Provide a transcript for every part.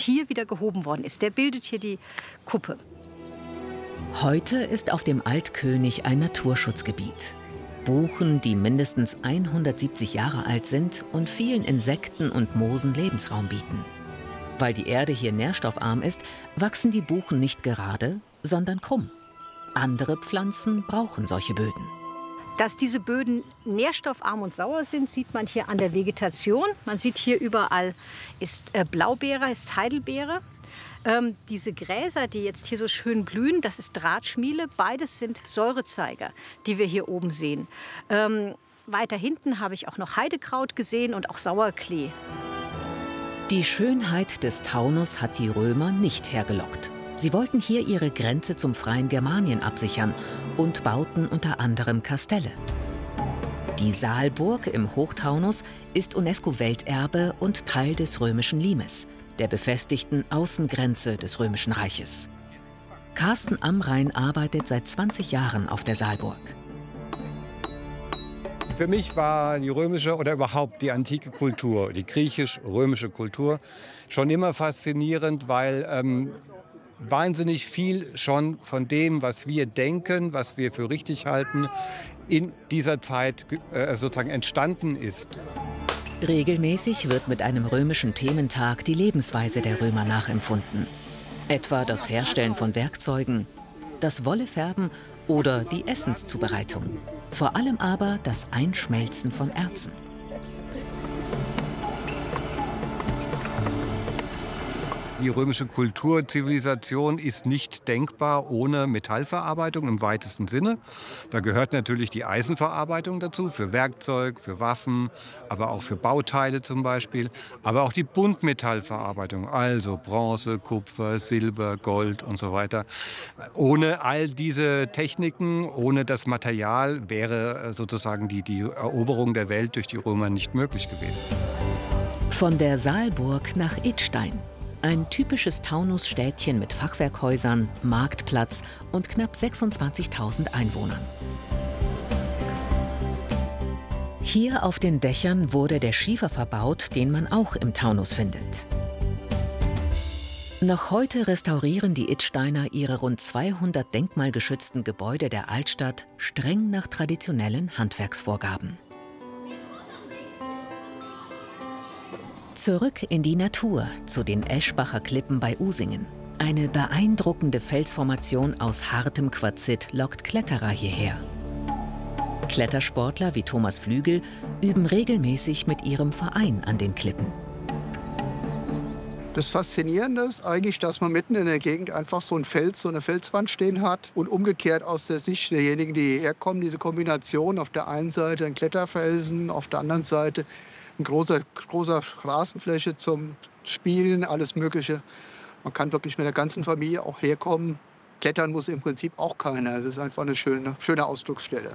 hier wieder gehoben worden ist. Der bildet hier die Kuppe. Heute ist auf dem Altkönig ein Naturschutzgebiet. Buchen, die mindestens 170 Jahre alt sind und vielen Insekten und Moosen Lebensraum bieten. Weil die Erde hier nährstoffarm ist, wachsen die Buchen nicht gerade, sondern krumm. Andere Pflanzen brauchen solche Böden. Dass diese Böden nährstoffarm und sauer sind, sieht man hier an der Vegetation. Man sieht hier überall ist Blaubeere, ist Heidelbeere. Diese Gräser, die jetzt hier so schön blühen, das ist Drahtschmiele. Beides sind Säurezeiger, die wir hier oben sehen. Weiter hinten habe ich auch noch Heidekraut gesehen und auch Sauerklee. Die Schönheit des Taunus hat die Römer nicht hergelockt. Sie wollten hier ihre Grenze zum freien Germanien absichern und bauten unter anderem Kastelle. Die Saalburg im Hochtaunus ist UNESCO-Welterbe und Teil des römischen Limes, der befestigten Außengrenze des Römischen Reiches. Carsten Amrain arbeitet seit 20 Jahren auf der Saalburg. Für mich war die römische oder überhaupt die antike Kultur, die griechisch-römische Kultur, schon immer faszinierend, weil wahnsinnig viel schon von dem, was wir denken, was wir für richtig halten, in dieser Zeit sozusagen entstanden ist. Regelmäßig wird mit einem römischen Thementag die Lebensweise der Römer nachempfunden. Etwa das Herstellen von Werkzeugen, das Wollefärben oder die Essenszubereitung. Vor allem aber das Einschmelzen von Erzen. Die römische Kulturzivilisation ist nicht denkbar ohne Metallverarbeitung im weitesten Sinne. Da gehört natürlich die Eisenverarbeitung dazu, für Werkzeug, für Waffen, aber auch für Bauteile zum Beispiel. Aber auch die Buntmetallverarbeitung, also Bronze, Kupfer, Silber, Gold und so weiter. Ohne all diese Techniken, ohne das Material wäre sozusagen die Eroberung der Welt durch die Römer nicht möglich gewesen. Von der Saalburg nach Idstein. Ein typisches Taunusstädtchen mit Fachwerkhäusern, Marktplatz und knapp 26.000 Einwohnern. Hier auf den Dächern wurde der Schiefer verbaut, den man auch im Taunus findet. Noch heute restaurieren die Idsteiner ihre rund 200 denkmalgeschützten Gebäude der Altstadt streng nach traditionellen Handwerksvorgaben. Zurück in die Natur, zu den Eschbacher Klippen bei Usingen. Eine beeindruckende Felsformation aus hartem Quarzit lockt Kletterer hierher. Klettersportler wie Thomas Flügel üben regelmäßig mit ihrem Verein an den Klippen. Das Faszinierende ist eigentlich, dass man mitten in der Gegend einfach so ein Fels, so eine Felswand stehen hat und umgekehrt aus der Sicht derjenigen, die hierher kommen, diese Kombination, auf der einen Seite ein Kletterfelsen, auf der anderen Seite eine große Rasenfläche zum Spielen, alles Mögliche. Man kann wirklich mit der ganzen Familie auch herkommen. Klettern muss im Prinzip auch keiner. Es ist einfach eine schöne Ausflugsstelle.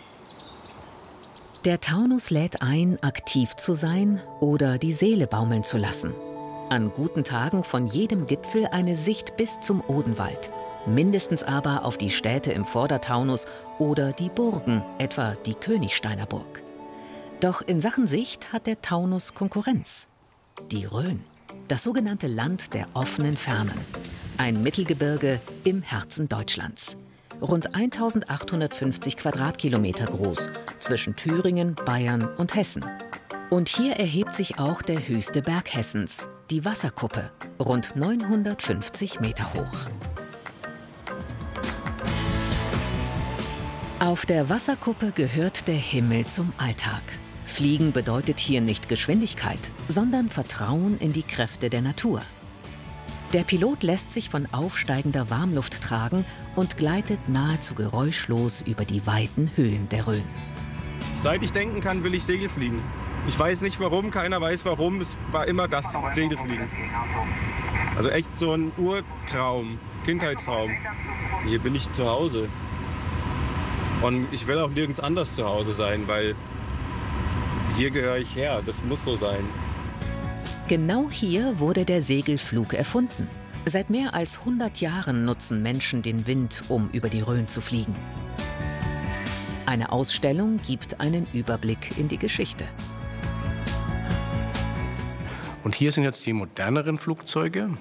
Der Taunus lädt ein, aktiv zu sein oder die Seele baumeln zu lassen. An guten Tagen von jedem Gipfel eine Sicht bis zum Odenwald. Mindestens aber auf die Städte im Vordertaunus oder die Burgen, etwa die Königsteiner Burg. Doch in Sachen Sicht hat der Taunus Konkurrenz. Die Rhön, das sogenannte Land der offenen Fernen. Ein Mittelgebirge im Herzen Deutschlands. Rund 1850 Quadratkilometer groß, zwischen Thüringen, Bayern und Hessen. Und hier erhebt sich auch der höchste Berg Hessens, die Wasserkuppe, rund 950 Meter hoch. Auf der Wasserkuppe gehört der Himmel zum Alltag. Fliegen bedeutet hier nicht Geschwindigkeit, sondern Vertrauen in die Kräfte der Natur. Der Pilot lässt sich von aufsteigender Warmluft tragen und gleitet nahezu geräuschlos über die weiten Höhen der Rhön. Seit ich denken kann, will ich Segelfliegen. Ich weiß nicht warum, keiner weiß warum, es war immer das Segelfliegen. Also echt so ein Urtraum, Kindheitstraum. Hier bin ich zu Hause. Und ich will auch nirgends anders zu Hause sein, weil hier gehöre ich her, das muss so sein. Genau hier wurde der Segelflug erfunden. Seit mehr als 100 Jahren nutzen Menschen den Wind, um über die Rhön zu fliegen. Eine Ausstellung gibt einen Überblick in die Geschichte. Und hier sind jetzt die moderneren Flugzeuge.